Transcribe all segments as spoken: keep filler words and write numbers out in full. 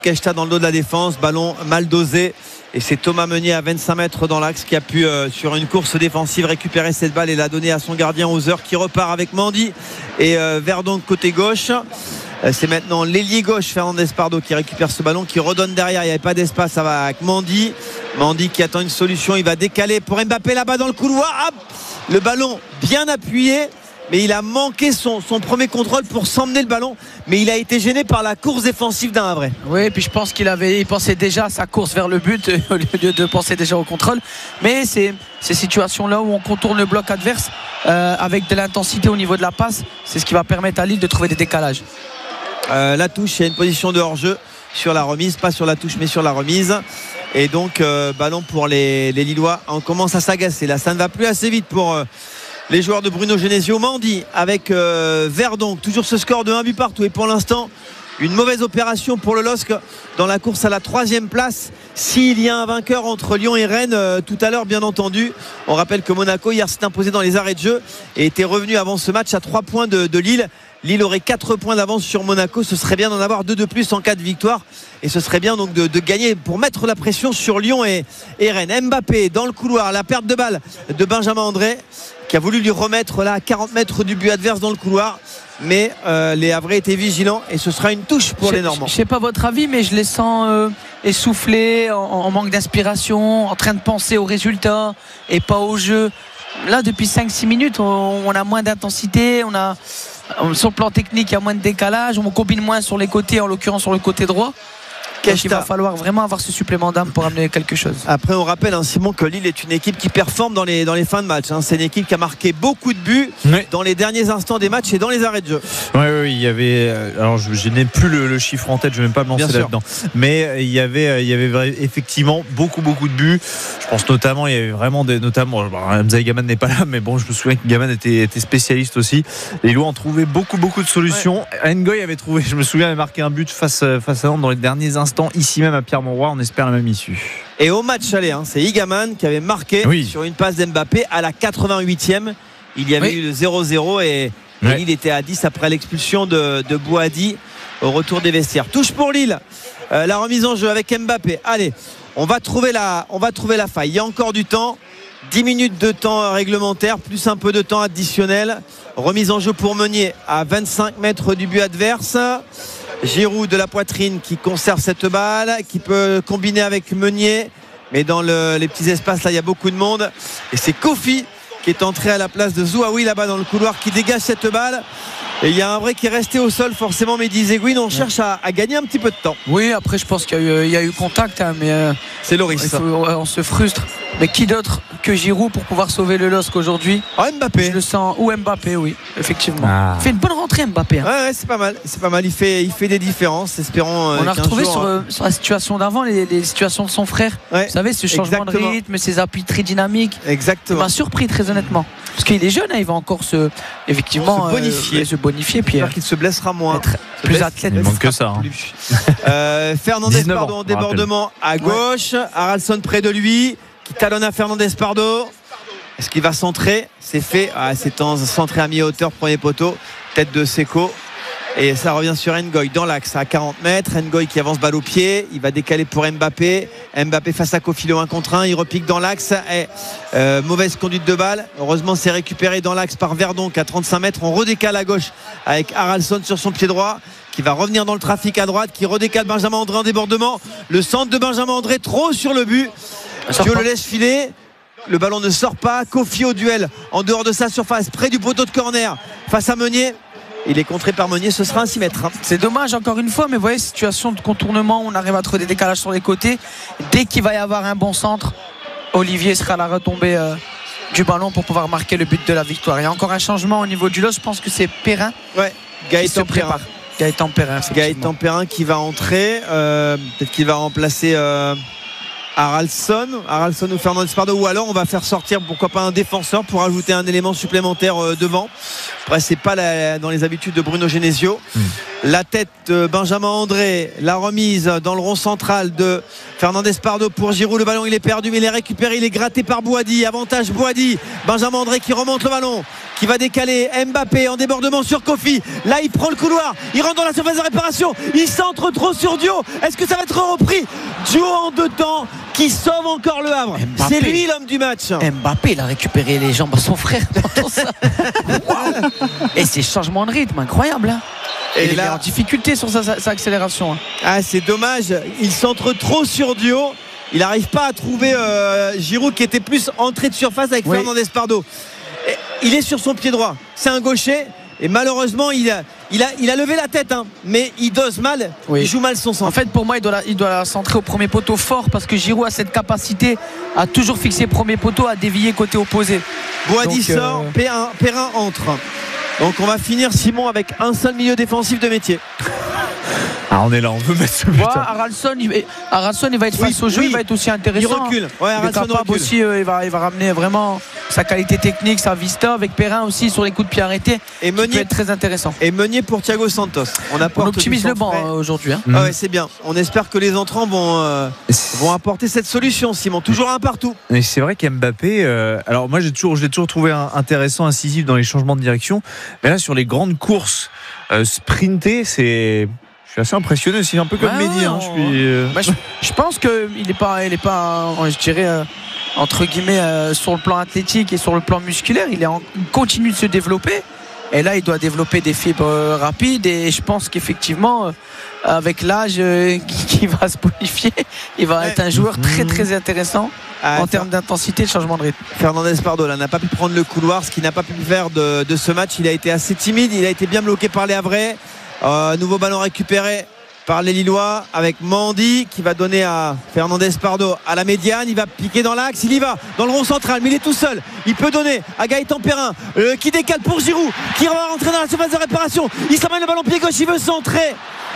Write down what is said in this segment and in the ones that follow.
Keshta dans le dos de la défense, ballon mal dosé et c'est Thomas Meunier à vingt-cinq mètres dans l'axe qui a pu euh, sur une course défensive récupérer cette balle et la donner à son gardien Hauser qui repart avec Mandy et euh, Verdon côté gauche. euh, c'est maintenant l'ailier gauche Fernandez Pardo qui récupère ce ballon, qui redonne derrière, il n'y avait pas d'espace, ça va avec Mandy Mandy qui attend une solution, il va décaler pour Mbappé là-bas dans le couloir. Hop, le ballon bien appuyé, mais il a manqué son, son premier contrôle pour s'emmener le ballon, mais il a été gêné par la course défensive d'un Havrais. Oui, puis je pense qu'il avait, il pensait déjà à sa course vers le but au lieu de penser déjà au contrôle. Mais c'est ces situations-là où on contourne le bloc adverse euh, avec de l'intensité au niveau de la passe, c'est ce qui va permettre à Lille de trouver des décalages. Euh, la touche, il y a une position de hors-jeu sur la remise, pas sur la touche mais sur la remise. Et donc euh, ballon pour les, les Lillois. On commence à s'agacer. Là, ça ne va plus assez vite pour euh, les joueurs de Bruno Genesio. Mandy avec euh, Verdon, toujours ce score de un but partout et pour l'instant une mauvaise opération pour le L O S C dans la course à la troisième place. S'il y a un vainqueur entre Lyon et Rennes euh, tout à l'heure, bien entendu, on rappelle que Monaco hier s'est imposé dans les arrêts de jeu et était revenu avant ce match à trois points de, de Lille. Lille aurait quatre points d'avance sur Monaco, ce serait bien d'en avoir deux de plus en cas de victoire et ce serait bien donc de, de gagner pour mettre la pression sur Lyon et, et Rennes. Mbappé dans le couloir, la perte de balle de Benjamin André qui a voulu lui remettre là à quarante mètres du but adverse dans le couloir, mais euh, les Havrais étaient vigilants et ce sera une touche pour je, les Normands. Je ne sais pas votre avis, mais je les sens euh, essoufflés, en, en manque d'inspiration, en train de penser aux résultats et pas au jeu. Là depuis cinq six minutes on, on a moins d'intensité, on a sur le plan technique il y a moins de décalage, on combine moins sur les côtés, en l'occurrence sur le côté droit. Donc il va falloir vraiment avoir ce supplément d'âme pour amener quelque chose. Après on rappelle hein, Simon, que Lille est une équipe qui performe dans les, dans les fins de match hein. C'est une équipe qui a marqué beaucoup de buts oui. dans les derniers instants des matchs et dans les arrêts de jeu. Oui, oui, il y avait, alors je, je n'ai plus le, le chiffre en tête, je ne vais même pas me lancer là-dedans, mais il y avait, il y avait effectivement beaucoup beaucoup de buts. Je pense notamment, il y avait vraiment des, notamment, Mzaï Gaman n'est pas là, mais bon, je me souviens que Gaman était, était spécialiste aussi. Les Lois ont trouvé beaucoup beaucoup de solutions. Ouais. Ngoy avait trouvé, je me souviens, avait marqué un but face, face à Nantes dans les derniers instants ici même à Pierre-Mauroy. On espère la même issue. Et au match aller, hein, c'est Igaman qui avait marqué oui. sur une passe d'Mbappé à la quatre-vingt-huitième. Il y avait oui. eu le zéro zéro et, ouais. et Lille était à dix après l'expulsion de, de Bouhaddi au retour des vestiaires. Touche pour Lille, euh, la remise en jeu avec Mbappé. Allez, on va trouver la, on va trouver la faille. Il y a encore du temps, dix minutes de temps réglementaire plus un peu de temps additionnel. Remise en jeu pour Meunier à vingt-cinq mètres du but adverse. Giroud de la poitrine qui conserve cette balle, qui peut combiner avec Meunier, mais dans le, les petits espaces là il y a beaucoup de monde et c'est Kofi qui est entré à la place de Zouaoui là-bas dans le couloir qui dégage cette balle. Et il y a un vrai qui est resté au sol forcément, Mehdi Zegouine. On cherche à, à gagner un petit peu de temps. Oui, après je pense qu'il y a eu, il y a eu contact hein, mais euh, c'est Loris. Faut, ouais, on se frustre. Mais qui d'autre que Giroud pour pouvoir sauver le L O S C aujourd'hui? Oh, Mbappé. Je le sens. Ou Mbappé, oui, effectivement. Ah. Il fait une bonne rentrée Mbappé. Hein. Ouais, ouais, c'est pas mal. C'est pas mal. Il fait, il fait des différences. Espérons. On a retrouvé jours, sur, hein. sur la situation d'avant, les, les situations de son frère. Ouais. Vous savez, ce changement Exactement. de rythme, ses appuis très dynamiques. Exactement. Il m'a surpris très honnêtement. Parce qu'il est jeune, hein, il va encore se, effectivement, se bonifier. Euh, se bonifier. Puis, qu'il se blessera moins. Être plus blesse, athlète. Il manque que ça. Hein. euh, Fernandez Pardo en débordement à gauche. Ouais. Haralson près de lui. Qui talonne à Fernandez Pardo. Est-ce qu'il va centrer? C'est fait. Ah, c'est centré à mi-hauteur, premier poteau. Tête de Seko. Et ça revient sur Ngoy dans l'axe à quarante mètres. Ngoy qui avance balle au pied. Il va décaler pour Mbappé. Mbappé face à Kofi, un contre un. Il repique dans l'axe. Et, euh, mauvaise conduite de balle. Heureusement, c'est récupéré dans l'axe par Verdon qui à trente-cinq mètres. On redécale à gauche avec Haralson sur son pied droit. Qui va revenir dans le trafic à droite. Qui redécale Benjamin André en débordement. Le centre de Benjamin André trop sur le but. Dieu le laisse filer. Le ballon ne sort pas. Kofi au duel en dehors de sa surface. Près du poteau de corner. Face à Meunier. Il est contré par Meunier, ce sera un six mètres. C'est dommage encore une fois, mais vous voyez, situation de contournement, on arrive à trouver des décalages sur les côtés. Dès qu'il va y avoir un bon centre, Olivier sera à la retombée euh, du ballon pour pouvoir marquer le but de la victoire. Il y a encore un changement au niveau du L O S C, je pense que c'est Perrin. Ouais, Gaëtan Perrin. Gaëtan Perrin. Gaëtan Perrin qui va entrer. Euh, peut-être qu'il va remplacer euh, Haralson. Haralson ou Fernandez Pardo. Ou alors on va faire sortir, pourquoi pas, un défenseur pour ajouter un élément supplémentaire euh, devant. Après, c'est pas la, dans les habitudes de Bruno Genesio. Mmh. la tête de Benjamin André, la remise dans le rond central de Fernandez Pardo pour Giroud. Le ballon il est perdu mais il est récupéré, il est gratté par Boadi. Avantage Boadi. Benjamin André qui remonte le ballon, qui va décaler Mbappé en débordement sur Kofi. Là il prend le couloir, il rentre dans la surface de réparation, il centre trop sur Dio. Est-ce que ça va être repris? Dio en deux temps qui sauve encore le Havre. Mbappé. C'est lui l'homme du match. Mbappé il a récupéré les jambes à son frère dans ça. Wow. Et ces changements de rythme incroyables hein. Et il là, est en difficulté sur sa, sa, sa accélération. Ah, c'est dommage. Il centre trop sur Dio. Il n'arrive pas à trouver euh, Giroud qui était plus entré de surface avec oui. Fernandez Pardo. Et il est sur son pied droit. C'est un gaucher. Et malheureusement, il a, il a, il a levé la tête. Hein, mais il dose mal. Oui. Il joue mal son centre. En fait, pour moi, il doit, la, il doit la centrer au premier poteau fort parce que Giroud a cette capacité à toujours fixer premier poteau, à dévier côté opposé. Boadi sort, euh... Perrin, Perrin entre. Donc on va finir Simon avec un seul milieu défensif de métier. Ah on est là, on veut mettre ce but. Ouais, Haralson, il, Haralson, il va être face oui, au jeu, oui. Il va être aussi intéressant. Il recule. Ouais, il est capable recule. Aussi, euh, il, va, il va ramener vraiment sa qualité technique, sa vista avec Perrin aussi sur les coups de pied arrêtés. Et Meunier, qui peut être très intéressant. Et Meunier pour Thiago Santos. On, on optimise le banc euh, aujourd'hui. Hein. Mmh. Ah ouais, c'est bien. On espère que les entrants vont, euh, vont apporter cette solution, Simon. Toujours un partout. Mais c'est vrai qu'Mbappé, euh, alors moi j'ai toujours, je l'ai toujours trouvé intéressant, incisif dans les changements de direction. Mais là sur les grandes courses euh, sprintées, c'est. Je suis assez impressionné aussi, un peu comme ouais, Mehdi. Hein, je, suis, euh... bah, je, je pense qu'il n'est pas, il est pas, je dirais, euh, entre guillemets, euh, sur le plan athlétique et sur le plan musculaire, il, est en, il continue de se développer. Et là, il doit développer des fibres euh, rapides. Et je pense qu'effectivement, euh, avec l'âge euh, qui, qui va se bonifier, il va ouais. être un joueur très très intéressant ah, en termes d'intensité et de changement de rythme. Fernandez Pardo n'a pas pu prendre le couloir, ce qu'il n'a pas pu faire de, de ce match. Il a été assez timide, il a été bien bloqué par les Havrais. Euh, nouveau ballon récupéré par les Lillois avec Mandy qui va donner à Fernandez Pardo à la médiane. Il va piquer dans l'axe, il y va dans le rond central, mais il est tout seul. Il peut donner à Gaëtan Perrin euh, qui décale pour Giroud qui va rentrer dans la surface de réparation. Il s'amène le ballon pied gauche, il veut centrer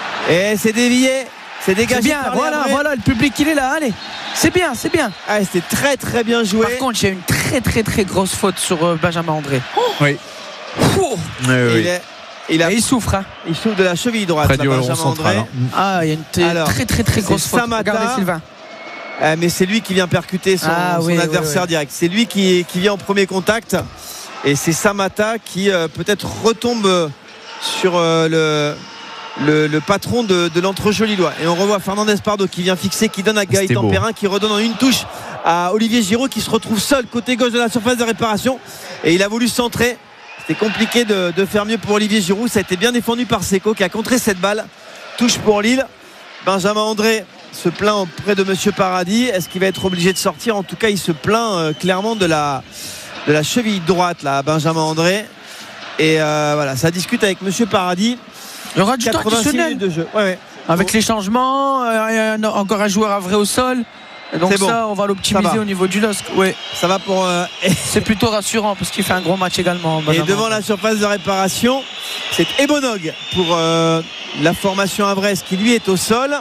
et c'est dévié, c'est dégagé. C'est bien, voilà, voilà le public il est là. Allez, c'est bien, c'est bien. Ah, c'était très très bien joué. Par contre, il y a une très très très grosse faute sur euh, Benjamin André. Oh oui. Oh. oui, oui. Il est Il, a, il souffre, hein. Il souffre de la cheville droite. Près du rond central. Hein. Ah, il y a une t- Alors, très très très grosse faute. Samata, regardez Sylvain. Euh, mais c'est lui qui vient percuter son, ah, son oui, adversaire oui, oui. direct. C'est lui qui, qui vient en premier contact. Et c'est Samata qui euh, peut-être retombe sur euh, le, le, le patron de, de l'entrejeu lillois. Et on revoit Fernandez Pardo qui vient fixer, qui donne à Gaëtan Perrin, qui redonne en une touche à Olivier Giroud qui se retrouve seul côté gauche de la surface de réparation. Et il a voulu centrer. C'était compliqué de, de faire mieux pour Olivier Giroud. Ça a été bien défendu par Seko qui a contré cette balle. Touche pour Lille. Benjamin André se plaint auprès de Monsieur Paradis. Est-ce qu'il va être obligé de sortir? En tout cas, il se plaint euh, clairement de la, de la cheville droite là, Benjamin André. Et euh, voilà, ça discute avec Monsieur Paradis. Il y aura du temps additionnel de jeu. Ouais, ouais. Avec bon. les changements, euh, encore un joueur à vrai au sol. Et donc ça, bon. on va l'optimiser va. au niveau du L O S C. Oui, ça va pour. Euh... c'est plutôt rassurant parce qu'il fait un gros match également. Et devant la surface de réparation, c'est Ebonog pour euh, la formation Havraise qui lui est au sol.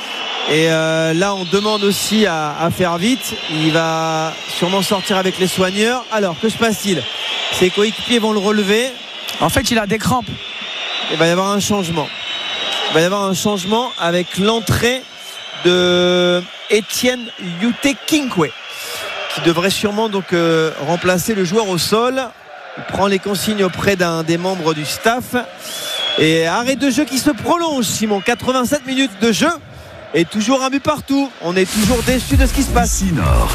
Et euh, là, on demande aussi à, à faire vite. Il va sûrement sortir avec les soigneurs. Alors, que se passe-t-il? Ses coéquipiers vont le relever. En fait, il a des crampes. Il va y avoir un changement. Il va y avoir un changement avec l'entrée de Etienne Yute-Kinkwe qui devrait sûrement donc euh, remplacer le joueur au sol. Il prend les consignes auprès d'un des membres du staff et arrêt de jeu qui se prolonge. Simon, quatre-vingt-sept minutes de jeu et toujours un but partout. On est toujours déçus de ce qui se passe. Nord.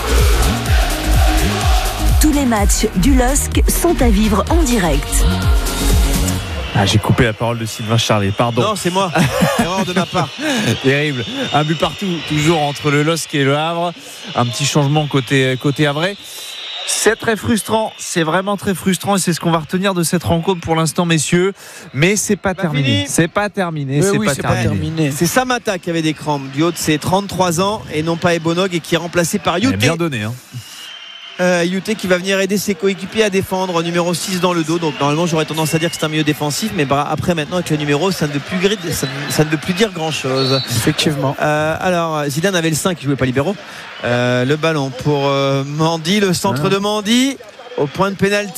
Tous les matchs du L O S C sont à vivre en direct. Ah, j'ai coupé la parole de Sylvain Charlet, pardon. Non, c'est moi, erreur de ma part. Terrible, un but partout, toujours entre le L O S C et le Havre. Un petit changement côté, côté Havrais. C'est très frustrant, c'est vraiment très frustrant et c'est ce qu'on va retenir de cette rencontre pour l'instant, messieurs. Mais c'est pas, pas terminé. C'est pas terminé. C'est oui, pas, terminé. pas terminé. C'est Samata qui avait des crampes du haut de ses trente-trois ans et non pas Ebonog et qui est remplacé par Yute. Bien donné, hein. Euh, Yute qui va venir aider ses coéquipiers à défendre, numéro six dans le dos. Donc normalement j'aurais tendance à dire que c'est un milieu défensif, mais bah, après maintenant avec le numéro ça ne veut plus, ça, ça ne veut plus dire grand chose. Effectivement. euh, Alors Zidane avait le cinq, il jouait pas libéraux. euh, Le ballon pour euh, Mandy, le centre ah. de Mandy au point de pénalty.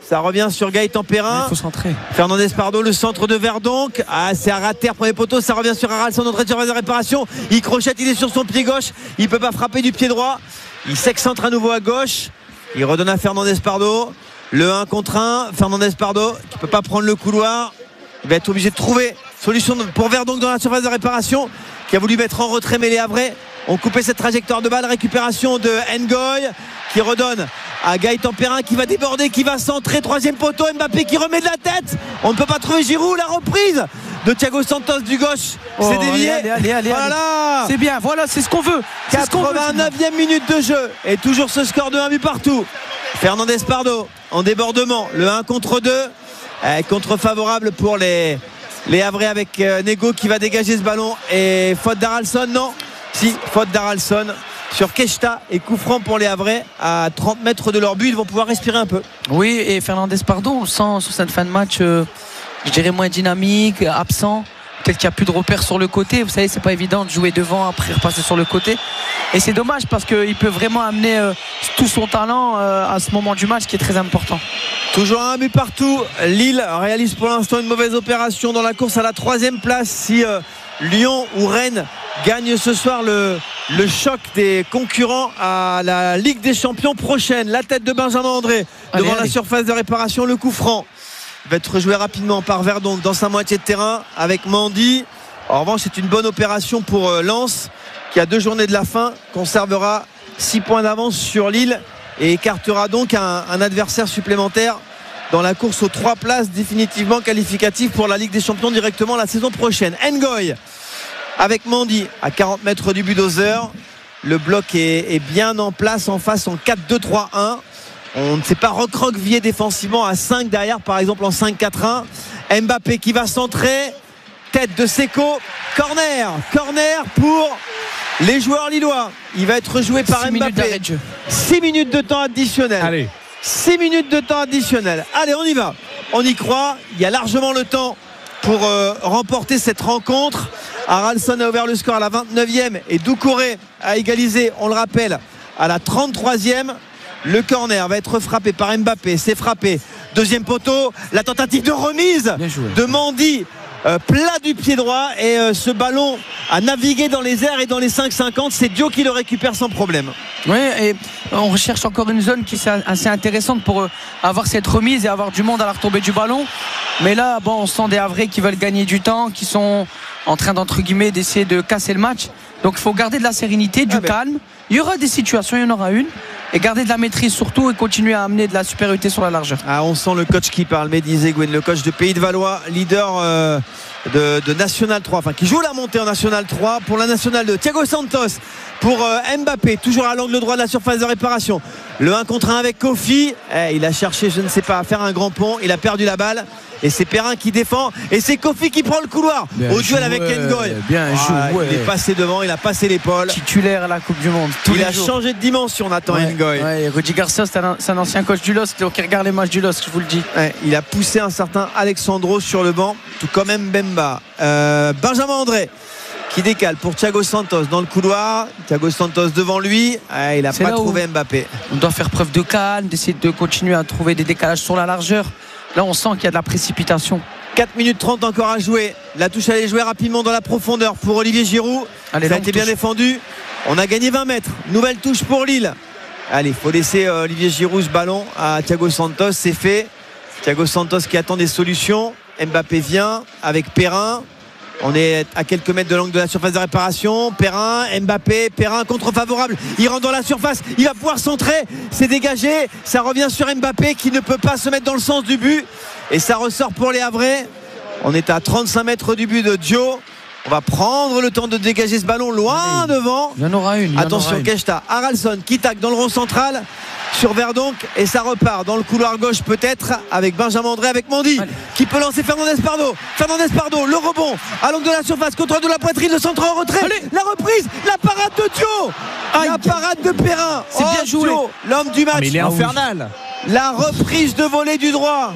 Ça revient sur Gaëtan Perrin. Il faut centrer. Fernandez Pardo, le centre de Verdonk. Ah, c'est à rater, premier poteau. Ça revient sur Haraldsson, entrée de surface de réparation. Il crochette, il est sur son pied gauche. Il ne peut pas frapper du pied droit. Il s'excentre à nouveau à gauche. Il redonne à Fernandez Pardo. Le un contre un. Fernandez Pardo qui ne peut pas prendre le couloir. Il va être obligé de trouver solution pour Verdonk dans la surface de réparation, qui a voulu mettre en retrait, mais les Havrais ont coupé cette trajectoire de balle. Récupération de Ngoy qui redonne à Gaëtan Perrin, qui va déborder, qui va centrer, troisième poteau. Mbappé qui remet de la tête. On ne peut pas trouver Giroud. La reprise de Thiago Santos du gauche. Oh, c'est dévié. Allez, allez, allez, voilà. C'est bien, voilà, c'est ce qu'on veut. quatre-vingt-neuvième minute de jeu et toujours ce score de un but partout. Fernandez Pardo en débordement, le un contre deux, euh, contre favorable pour les les Havrais avec euh, Nego qui va dégager ce ballon, et faute d'Haraldsson. Non, si, faute d'Haraldsson sur Keshta, et coup franc pour les Havrais à trente mètres de leur but. Ils vont pouvoir respirer un peu. Oui, et Fernandez Pardo, on le sent sur cette fin de match, euh, je dirais moins dynamique, absent. Peut-être qu'il n'y a plus de repères sur le côté. Vous savez, c'est pas évident de jouer devant après repasser sur le côté. Et c'est dommage parce qu'il peut vraiment amener euh, tout son talent euh, à ce moment du match qui est très important. Toujours un but partout. Lille réalise pour l'instant une mauvaise opération dans la course à la troisième place. Si euh, Lyon ou Rennes gagnent ce soir le, le choc des concurrents à la Ligue des Champions prochaine. La tête de Benjamin André devant allez, allez. la surface de réparation. Le coup franc va être joué rapidement par Verdonk dans sa moitié de terrain avec Mandy. En revanche, c'est une bonne opération pour Lens qui, à deux journées de la fin, conservera six points d'avance sur Lille et écartera donc un, un adversaire supplémentaire dans la course aux trois places définitivement qualificatives pour la Ligue des Champions directement la saison prochaine. Ngoy avec Mandy à quarante mètres du but d'Ozer. Le bloc est, est bien en place en face en quatre deux trois un. On ne s'est pas recroquevillé défensivement à cinq derrière, par exemple en cinq quatre un. Mbappé qui va centrer, tête de Seko, corner, corner pour les joueurs lillois. Il va être joué par Mbappé. six minutes de temps additionnel. Allez. six minutes de temps additionnel. Allez, on y va. On y croit. Il y a largement le temps pour euh, remporter cette rencontre. Haraldsson a ouvert le score à la vingt-neuvième et Doucouré a égalisé, on le rappelle, à la trente-troisième. Le corner va être frappé par Mbappé. C'est frappé. Deuxième poteau. La tentative de remise de Mandy. Euh, plat du pied droit. Et euh, ce ballon a navigué dans les airs et dans les cinq cinquante. C'est Dio qui le récupère sans problème. Oui, et on recherche encore une zone qui est assez intéressante pour euh, avoir cette remise et avoir du monde à la retombée du ballon. Mais là, bon, on sent des Havrais qui veulent gagner du temps, qui sont en train d'entre guillemets d'essayer de casser le match. Donc il faut garder de la sérénité, du ah ben. calme. Il y aura des situations, il y en aura une. Et garder de la maîtrise surtout et continuer à amener de la supériorité sur la largeur. Ah, on sent le coach qui parle, Mehdi Zegouin, le coach de Pays de Valois, leader euh, de, de National trois, enfin qui joue la montée en National trois pour la Nationale deux. Thiago Santos pour euh, Mbappé, toujours à l'angle droit de la surface de réparation. Le un contre un avec Kofi. Eh, il a cherché, je ne sais pas, à faire un grand pont. Il a perdu la balle. Et c'est Perrin qui défend. Et c'est Kofi qui prend le couloir bien au duel avec Ngoy. Bien ah, joué. Il est passé devant, il a passé l'épaule. Titulaire à la Coupe du Monde. Il a jours. changé de dimension, Nathan ouais, Ngoy. Ouais, Rudy Garcia, c'est un, c'est un ancien coach du L O S K qui regarde les matchs du L O S K, je vous le dis. Ouais, il a poussé un certain Alexandro sur le banc, tout comme Mbemba. Euh, Benjamin André qui décale pour Thiago Santos dans le couloir. Thiago Santos devant lui. Ah, il n'a pas trouvé Mbappé. On doit faire preuve de calme, d'essayer de continuer à trouver des décalages sur la largeur. Là, on sent qu'il y a de la précipitation. quatre minutes trente encore à jouer. La touche allait jouer rapidement dans la profondeur pour Olivier Giroud. Allez, ça a été touche. bien défendu. On a gagné vingt mètres. Nouvelle touche pour Lille. Allez, il faut laisser euh, Olivier Giroud ce ballon à Thiago Santos. C'est fait. Thiago Santos qui attend des solutions. Mbappé vient avec Perrin. On est à quelques mètres de l'angle de la surface de réparation. Perrin, Mbappé, Perrin contre favorable. Il rentre dans la surface. Il va pouvoir centrer. C'est dégagé. Ça revient sur Mbappé qui ne peut pas se mettre dans le sens du but. Et ça ressort pour les Havrais. On est à trente-cinq mètres du but de Dio. On va prendre le temps de dégager ce ballon loin Allez, devant. Il y en aura une. Attention, Keshta, Haraldsson qui tacle dans le rond central sur Verdonk et ça repart dans le couloir gauche peut-être avec Benjamin André avec Mandy. Allez. Qui peut lancer Fernandez Pardo. Fernandez Pardo, le rebond à l'angle de la surface, contrôle de la poitrine, le centre en retrait. Allez. La reprise, la parade de Dio. Aïe. La parade de Perrin. C'est oh, bien joué. Dio, l'homme du match. Ah, mais il est infernal. La reprise de volée du droit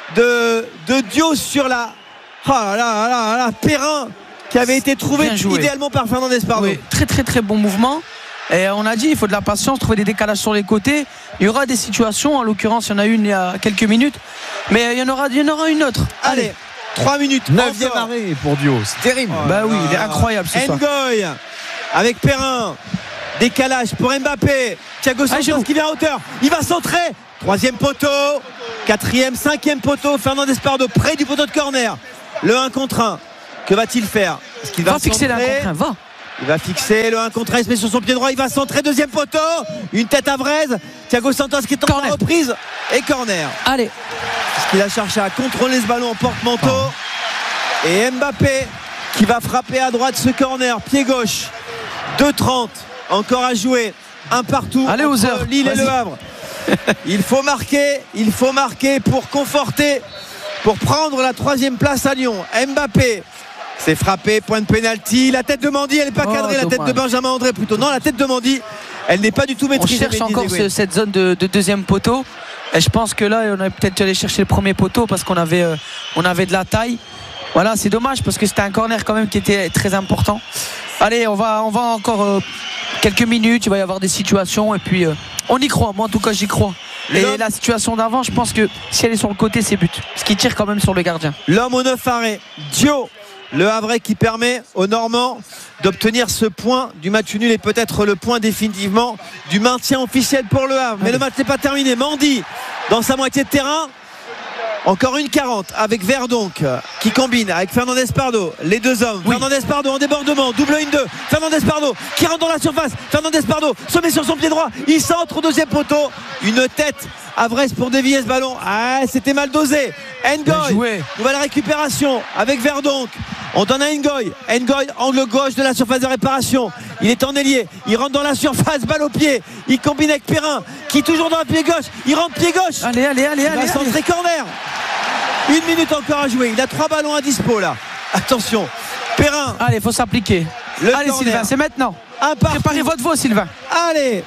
de, de Dio sur la. Oh là là là là, Perrin qui avait été trouvé idéalement par Fernandez Pardo. Oui, très très très bon mouvement. Et on a dit, il faut de la patience, trouver des décalages sur les côtés. Il y aura des situations, en l'occurrence, il y en a une il y a quelques minutes, mais il y en aura, il y en aura une autre. Allez, Allez. trois minutes. neuvième arrêt pour Dio, c'est terrible. Oh, bah oui, il est incroyable ce soir. Ngoy avec Perrin. Décalage pour Mbappé. Thiago Santos ah, qui vient à hauteur. Il va centrer. Troisième poteau. Quatrième, cinquième poteau. Fernandez Pardo près du poteau de corner. Le un contre un. Que va-t-il faire? Est-ce qu'il va, va fixer le un contre un, va. Il va fixer le un contre un, il se met sur son pied droit, il va centrer, deuxième poteau, une tête à Vraise, Thiago Santos qui est en corner. reprise et corner. Allez. Parce qu'il a cherché à contrôler ce ballon en porte-manteau. Oh. Et Mbappé qui va frapper à droite ce corner, pied gauche. deux trente, encore à jouer, un partout. Allez aux heures. Lille et Le Havre. Il faut marquer, il faut marquer pour conforter, pour prendre la troisième place à Lyon. Mbappé. C'est frappé, point de pénalty. La tête de Mandy, elle n'est pas cadrée. Oh, la tête de Benjamin André plutôt. Non, la tête de Mandy, elle n'est pas du tout maîtrisée. On cherche encore ce, cette zone de, de deuxième poteau. Et je pense que là, on aurait peut-être dû aller chercher le premier poteau parce qu'on avait, euh, on avait de la taille. Voilà, c'est dommage parce que c'était un corner quand même qui était très important. Allez, on va, on va encore euh, quelques minutes. Il va y avoir des situations et puis euh, on y croit. Moi, en tout cas, j'y crois. Et L'homme. La situation d'avant, je pense que si elle est sur le côté, c'est but. Ce qui tire quand même sur le gardien. L'homme au neuf arrêts, Dio. Le Havre qui permet aux Normands d'obtenir ce point du match nul et peut-être le point définitivement du maintien officiel pour le Havre. Mais le match n'est pas terminé. Mandy dans sa moitié de terrain. Encore une quarante avec Verdonk qui combine avec Fernandez Pardo. Les deux hommes. Oui. Fernandez Pardo en débordement. Double une deux. Fernandez Pardo qui rentre dans la surface. Fernandez Pardo se met sur son pied droit. Il centre au deuxième poteau. Une tête à Brest pour dévier ce ballon. Ah, c'était mal dosé. Ngoy. Nouvelle récupération avec Verdonk. On donne à Ngoy. Ngoy, angle gauche de la surface de réparation. Il est en ailier. Il rentre dans la surface, balle au pied. Il combine avec Perrin qui toujours dans le pied gauche. Il rentre pied gauche. Allez, allez, allez, il allez. va centrer corner. Une minute encore à jouer. Il a trois ballons à dispo là. Attention. Perrin. Allez, il faut s'appliquer. Le allez, corner. Sylvain, c'est maintenant. Préparez votre voix, Sylvain. Allez.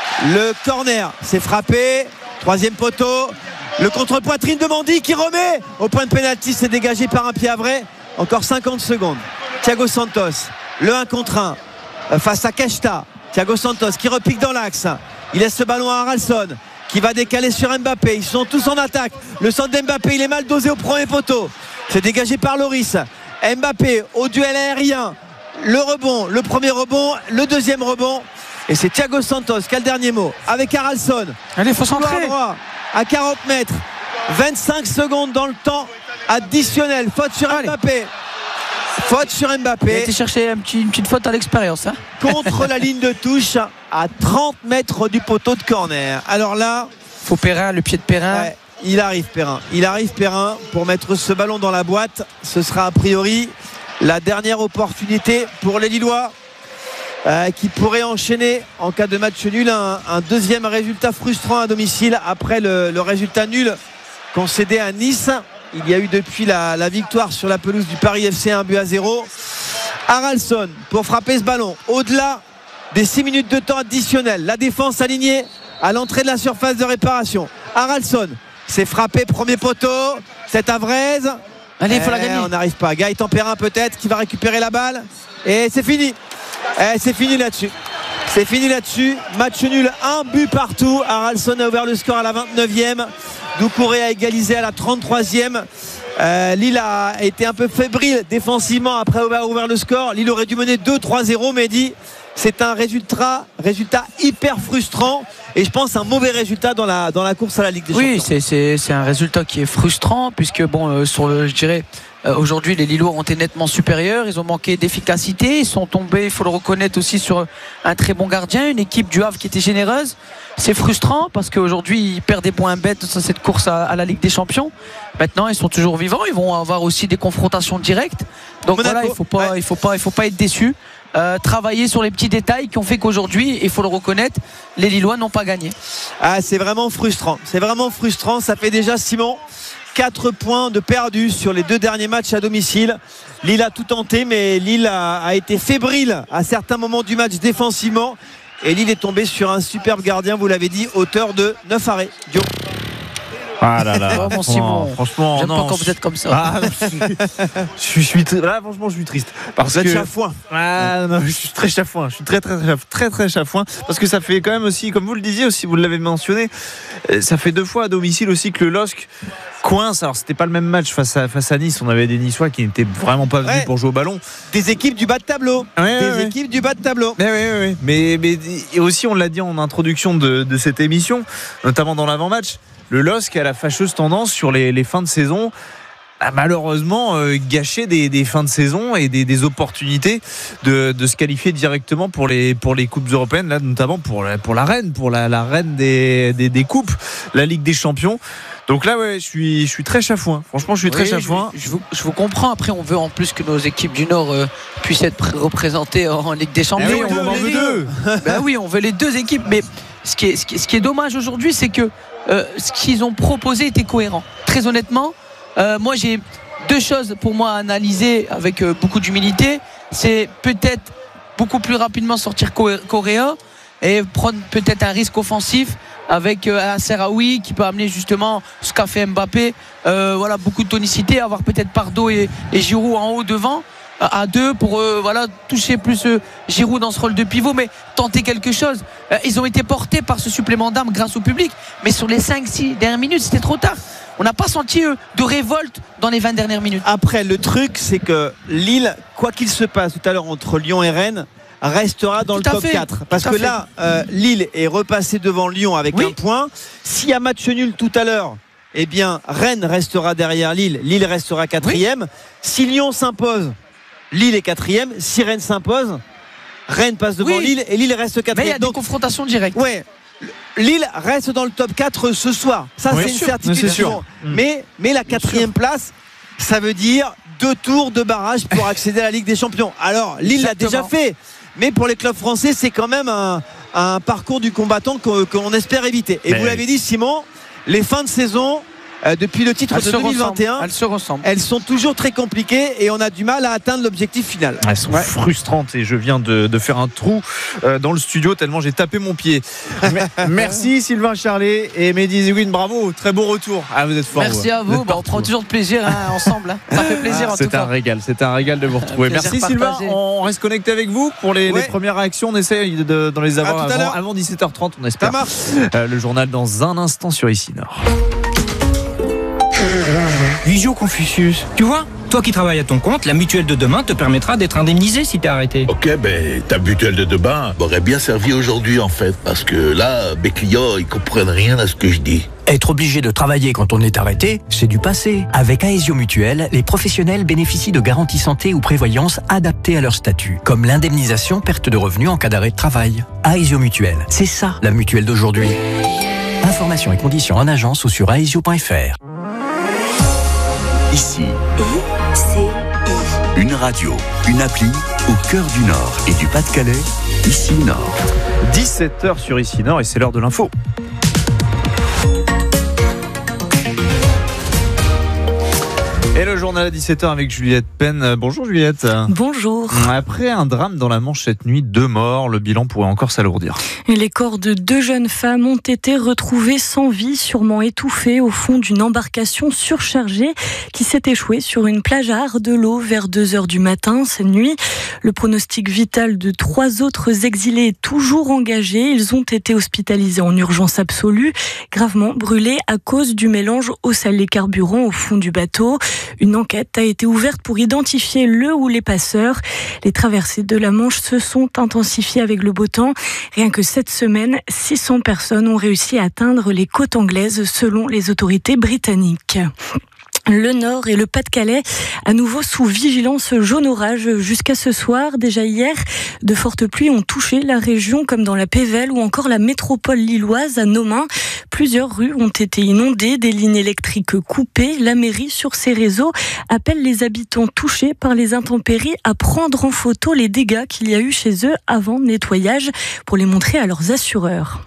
Le corner, c'est frappé. Troisième poteau. Le contre-poitrine de Mandy qui remet au point de pénalty. C'est dégagé par un pied à vrai. Encore cinquante secondes. Thiago Santos, le un contre un face à Keshta. Thiago Santos qui repique dans l'axe. Il laisse ce ballon à Haralson qui va décaler sur Mbappé. Ils sont tous en attaque. Le centre d'Mbappé, il est mal dosé au premier poteau. C'est dégagé par Loris. Mbappé au duel aérien. Le rebond, le premier rebond, le deuxième rebond. Et c'est Thiago Santos qui a le dernier mot avec Haralson. Allez, il faut centrer. Droit à quarante mètres. vingt-cinq secondes dans le temps additionnel. Faute sur Allez. Mbappé. Faute sur Mbappé. Il a été chercher un petit, une petite faute à l'expérience. Hein contre la ligne de touche à trente mètres du poteau de corner. Alors là, faut Perrin, le pied de Perrin. Ouais, il arrive Perrin. Il arrive Perrin pour mettre ce ballon dans la boîte. Ce sera a priori la dernière opportunité pour les Lillois euh, qui pourraient enchaîner en cas de match nul un, un deuxième résultat frustrant à domicile après le, le résultat nul concédé à Nice. Il y a eu depuis la, la victoire sur la pelouse du Paris F C un but à zéro. Haralson pour frapper ce ballon au-delà des six minutes de temps additionnel. La défense alignée à l'entrée de la surface de réparation. Haralson s'est frappé, premier poteau. C'est à Vraise. Allez, il faut la gagner. On n'arrive pas. Gaëtan Perrin peut-être qui va récupérer la balle. Et c'est fini. Et c'est fini là-dessus. C'est fini là-dessus. Match nul, un but partout. Haralson a ouvert le score à la vingt-neuvième. Doucouré a égalisé à la trente-troisième. Euh, Lille a été un peu fébrile défensivement après avoir ouvert le score. Lille aurait dû mener deux trois zéro, mais dit c'est un résultat, résultat hyper frustrant et je pense un mauvais résultat dans la, dans la course à la Ligue des oui, Champions. Oui, c'est, c'est un résultat qui est frustrant puisque bon, euh, sur le, je dirais euh, aujourd'hui les Lillois ont été nettement supérieurs, ils ont manqué d'efficacité, ils sont tombés, il faut le reconnaître aussi, sur un très bon gardien, une équipe du Havre qui était généreuse. C'est frustrant parce qu'aujourd'hui ils perdent des points bêtes dans cette course à, à la Ligue des Champions. Maintenant ils sont toujours vivants, ils vont avoir aussi des confrontations directes. Donc Monaco, voilà, il faut pas, ouais. il faut pas, il faut pas être déçu. Euh, travailler sur les petits détails qui ont fait qu'aujourd'hui, il faut le reconnaître, les Lillois n'ont pas gagné. Ah, c'est vraiment frustrant. C'est vraiment frustrant. Ça fait déjà, Simon, quatre points de perdus sur les deux derniers matchs à domicile. Lille a tout tenté, mais Lille a, a été fébrile à certains moments du match défensivement. Et Lille est tombé sur un superbe gardien, vous l'avez dit, auteur de neuf arrêts. Dio. Ah là là. Oh, mon Simon. Franchement, j'aime non, pas quand vous êtes comme ça. Ah, je, suis, je suis très, là, franchement, je suis triste. Parce Vous êtes que chafouin. Ah non, je suis très chafouin. Je suis très très très très très chafouin parce que ça fait quand même aussi, comme vous le disiez aussi, vous l'avez mentionné, ça fait deux fois à domicile aussi que le L O S C coince. Alors c'était pas le même match face à face à Nice. On avait des Niçois qui n'étaient vraiment pas venus ouais. pour jouer au ballon. Des équipes du bas de tableau. Ouais, des ouais, équipes ouais. du bas de tableau. Mais, ouais, ouais. mais mais et aussi on l'a dit en introduction de, de cette émission, notamment dans l'avant-match. Le L O S C a la fâcheuse tendance sur les, les fins de saison à malheureusement euh, gâcher des, des fins de saison et des, des opportunités de, de se qualifier directement pour les, pour les coupes européennes, là, notamment pour la, pour la reine, pour la, la reine des, des, des coupes, la Ligue des Champions. Donc là, ouais, je suis, je suis très chafouin. Franchement, je suis très oui, chafouin. Je, je, vous, je vous comprends. Après, on veut en plus que nos équipes du Nord euh, puissent être représentées en Ligue des Champions. Eh oui, on en veut deux. Ben oui, on veut les deux équipes. Mais ce qui est, ce qui est, ce qui est dommage aujourd'hui, c'est que euh, ce qu'ils ont proposé était cohérent. Très honnêtement, euh, moi, j'ai deux choses pour moi à analyser avec euh, beaucoup d'humilité. C'est peut-être beaucoup plus rapidement sortir Correa et prendre peut-être un risque offensif avec euh, un Serraoui qui peut amener justement ce qu'a fait Mbappé, euh, voilà, beaucoup de tonicité, avoir peut-être Pardo et, et Giroud en haut devant à deux pour euh, voilà, toucher plus euh, Giroud dans ce rôle de pivot, mais tenter quelque chose. Euh, ils ont été portés par ce supplément d'âme grâce au public, mais sur les cinq six dernières minutes c'était trop tard. On n'a pas senti euh, de révolte dans les vingt dernières minutes. Après, le truc c'est que Lille, quoi qu'il se passe tout à l'heure entre Lyon et Rennes, restera dans tout le top fait. quatre parce tout que là euh, Lille est repassé devant Lyon avec oui. un point. S'il y a match nul tout à l'heure, eh bien Rennes restera derrière Lille, Lille restera quatrième. Oui. Si Lyon s'impose, Lille est quatrième. Si Rennes s'impose, Rennes passe devant oui. Lille et Lille reste quatrième. Mais il y a donc des confrontations directes. Ouais, Lille reste dans le top quatre ce soir, ça oui, c'est une sûr. certitude c'est sûr. mais, mais la quatrième place, ça veut dire deux tours de barrage pour accéder à la Ligue des Champions. Alors Lille l'a déjà fait, mais pour les clubs français c'est quand même un, un parcours du combattant qu'on, qu'on espère éviter. Et mais vous l'avez dit Simon, les fins de saison euh, depuis le titre elles de deux mille vingt et un elles se ressemblent, elles sont toujours très compliquées et on a du mal à atteindre l'objectif final. Elles sont ouais. frustrantes et je viens de, de faire un trou euh, dans le studio tellement j'ai tapé mon pied. Merci Sylvain Charlet et Mehdi Zouine, bravo, très beau retour. Ah, vous êtes forts. Merci vous. à vous, bah, on prend toujours de plaisir hein, ensemble hein. Ça fait plaisir ah, en c'est tout cas. C'est un régal, c'est un régal de vous retrouver. Merci partagé. Sylvain, on reste connecté avec vous pour les, ouais. les premières réactions, on essaie de, de, de les avoir avant, avant dix-sept heures trente on espère. Ça marche. Euh, le journal dans un instant sur Ici Nord. Visio Confucius, tu vois, toi qui travailles à ton compte, la mutuelle de demain te permettra d'être indemnisé si t'es arrêté. Ok, ben ta mutuelle de demain m'aurait bien servi aujourd'hui en fait, parce que là, mes clients, ils comprennent rien à ce que je dis. Être obligé de travailler quand on est arrêté, c'est du passé. Avec Aesio Mutuelle, les professionnels bénéficient de garanties santé ou prévoyance adaptées à leur statut, comme l'indemnisation perte de revenus en cas d'arrêt de travail. Aesio Mutuelle, c'est ça la mutuelle d'aujourd'hui. Informations et conditions en agence ou sur aesio point f r. Ici, I C I. Une radio, une appli au cœur du Nord et du Pas-de-Calais. Ici Nord. dix-sept heures sur Ici Nord et c'est l'heure de l'info. Et le journal à dix-sept heures avec Juliette Penn. Bonjour Juliette. Bonjour. Après un drame dans la Manche cette nuit, deux morts, le bilan pourrait encore s'alourdir. Et les corps de deux jeunes femmes ont été retrouvés sans vie, sûrement étouffés au fond d'une embarcation surchargée qui s'est échouée sur une plage à Ardelot vers deux heures du matin cette nuit. Le pronostic vital de trois autres exilés est toujours engagé. Ils ont été hospitalisés en urgence absolue, gravement brûlés à cause du mélange eau salée carburant au fond du bateau. Une enquête a été ouverte pour identifier le ou les passeurs. Les traversées de la Manche se sont intensifiées avec le beau temps. Rien que cette semaine, six cents personnes ont réussi à atteindre les côtes anglaises selon les autorités britanniques. Le Nord et le Pas-de-Calais, à nouveau sous vigilance jaune orage jusqu'à ce soir. Déjà hier, de fortes pluies ont touché la région comme dans la Pévèle ou encore la métropole lilloise à Nomain. Plusieurs rues ont été inondées, des lignes électriques coupées. La mairie, sur ses réseaux, appelle les habitants touchés par les intempéries à prendre en photo les dégâts qu'il y a eu chez eux avant nettoyage pour les montrer à leurs assureurs.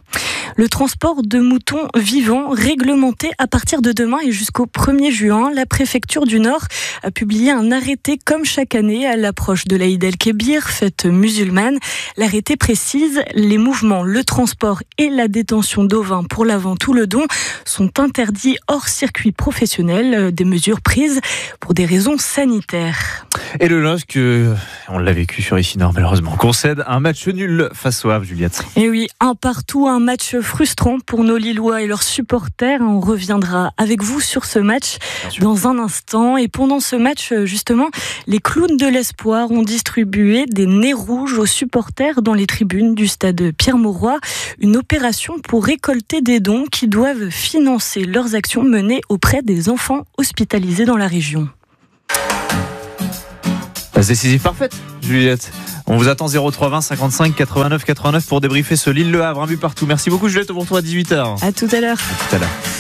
Le transport de moutons vivants réglementé à partir de demain et jusqu'au premier juin. La préfecture du Nord a publié un arrêté comme chaque année à l'approche de l'Aïd el-Kébir, fête musulmane. L'arrêté précise les mouvements, le transport et la détention d'ovins pour la vente ou le don sont interdits hors circuit professionnel. Des mesures prises pour des raisons sanitaires. Et le L O S C, euh, on l'a vécu sur ici Nord malheureusement, concède un match nul face au Havre, Juliette. Et oui, un partout, un match frustrant pour nos Lillois et leurs supporters. On reviendra avec vous sur ce match dans un instant. Et pendant ce match, justement, les clowns de l'espoir ont distribué des nez rouges aux supporters dans les tribunes du stade Pierre-Mauroy. Une opération pour récolter des dons qui doivent financer leurs actions menées auprès des enfants hospitalisés dans la région. Passe décisive parfaite, Juliette. On vous attend zéro trois vingt cinquante-cinq quatre-vingt-neuf quatre-vingt-neuf pour débriefer ce Lille-Le Havre, un but partout. Merci beaucoup Juliette, on vous retrouve à dix-huit heures. À tout à l'heure. À tout à l'heure.